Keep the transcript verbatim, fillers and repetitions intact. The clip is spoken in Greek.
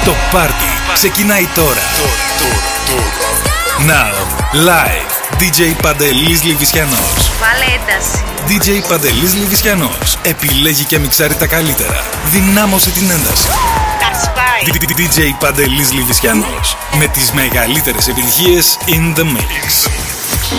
Το πάρτι ξεκινάει τώρα. Now, live, ντι τζέι Παντελής Λιβισιανός. Βάλε ένταση. ντι τζέι Παντελής Λιβισιανός επιλέγει και μιξάρει τα καλύτερα. Δυνάμωσε την ένταση. Τα σπάει. ντι τζέι Παντελής Λιβισιανός με τις μεγαλύτερες επιτυχίες in the mix.